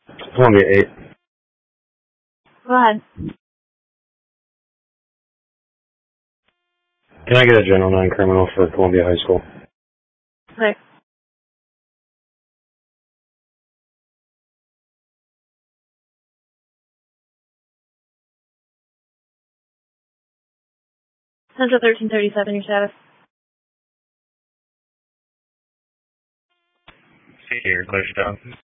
Columbia 8. Go ahead. Can I get a general non-criminal for Columbia High School? Click. Central 1337, your status. Here, clear stop.